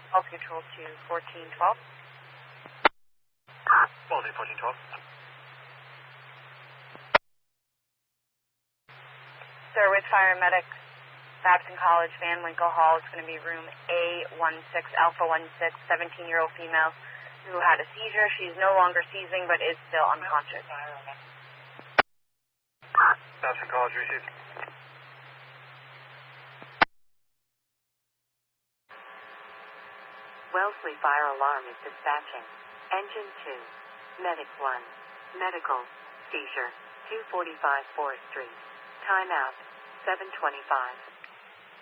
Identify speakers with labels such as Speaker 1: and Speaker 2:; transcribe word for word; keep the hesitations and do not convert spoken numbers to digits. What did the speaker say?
Speaker 1: Health control to fourteen twelve.
Speaker 2: Quality fourteen twelve.
Speaker 1: Sir, with fire medics, Babson College, Van Winkle Hall. It's going to be room A one six, Alpha one six, seventeen-year-old female who had a seizure. She's no longer seizing, but is still unconscious.
Speaker 2: Babson College received.
Speaker 3: Wellesley Fire Alarm is dispatching. Engine two. Medic one. Medical. Seizure. two forty-five Forest Street. Timeout. seven twenty-five.